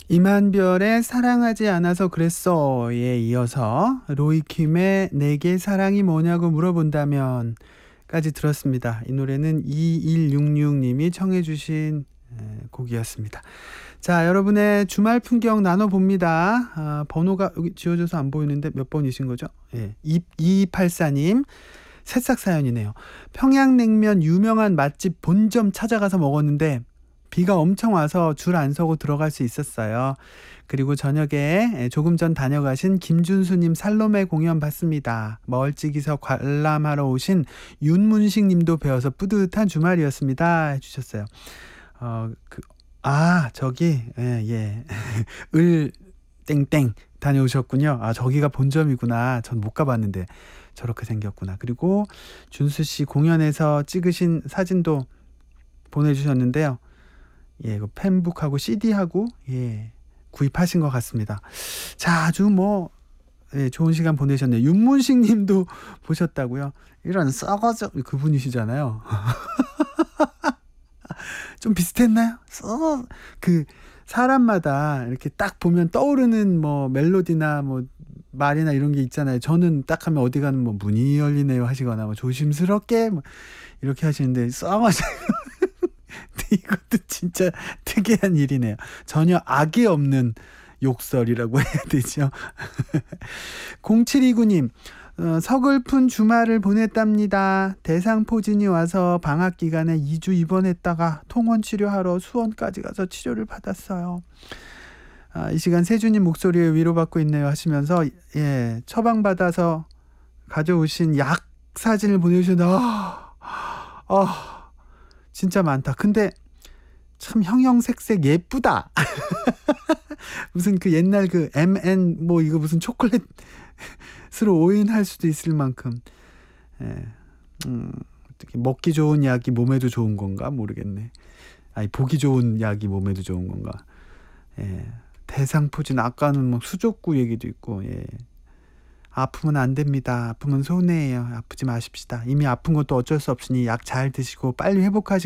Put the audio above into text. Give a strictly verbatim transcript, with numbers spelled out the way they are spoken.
이만별의 사랑하지 않아서 그랬어에 이어서 로이킴의 내게 사랑이 뭐냐고 물어본다면 까지 들었습니다. 이 노래는 이일육육 님이 청해 주신 곡이었습니다. 자, 여러분의 주말 풍경 나눠봅니다. 아, 번호가 여기 지워져서 안 보이는데 몇 번이신 거죠? 예, 이이팔사 님 새싹 사연이네요. 평양냉면 유명한 맛집 본점 찾아가서 먹었는데 비가 엄청 와서 줄 안 서고 들어갈 수 있었어요. 그리고 저녁에 조금 전 다녀가신 김준수님 살로메 공연 봤습니다. 멀찍이서 관람하러 오신 윤문식 님도 배워서 뿌듯한 주말이었습니다. 해주셨어요. 어, 그, 아, 저기, 예, 예. 을, 땡땡 다녀오셨군요. 아, 저기가 본점이구나. 전 못 가봤는데 저렇게 생겼구나. 그리고 준수 씨 공연에서 찍으신 사진도 보내주셨는데요. 예, 그 팬북하고 씨디하고 예, 구입하신 것 같습니다. 자, 아주 뭐 예, 좋은 시간 보내셨네요. 윤문식 님도 보셨다고요? 이런 썩어져 그분이시잖아요. 좀 비슷했나요? 썩 그 사람마다 이렇게 딱 보면 떠오르는 뭐 멜로디나 뭐 말이나 이런 게 있잖아요. 저는 딱 하면 어디 가는 뭐 문이 열리네요 하시거나 뭐 조심스럽게 뭐 이렇게 하시는데 썩어져. 이것도 진짜 특이한 일이네요. 전혀 악이 없는 욕설이라고 해야 되죠. 공칠이구 님 어, 서글픈 주말을 보냈답니다. 대상포진이 와서 방학 기간에 이 주 입원했다가 통원 치료하러 수원까지 가서 치료를 받았어요. 아, 이 시간 세준님 목소리에 위로받고 있네요 하시면서 예, 처방받아서 가져오신 약 사진을 보내주셨는데 아, 아, 진짜 많다. 근데 참 형형색색 예쁘다. 무슨 그 옛날 그 엠앤 뭐 이거 무슨 초콜릿으로 오인할 수도 있을 만큼 예, 음, 어떻게 먹기 좋은 약이 몸에도 좋은 건가 모르겠네. 아니 보기 좋은 약이 몸에도 좋은 건가. 예, 대상포진 아까는 뭐 수족구 얘기도 있고 예. 아프면 안 됩니다. 아프면 손해예요. 아프지 마십시다. 이미 아픈 것도 어쩔 수 없으니 약 잘 드시고 빨리 회복하시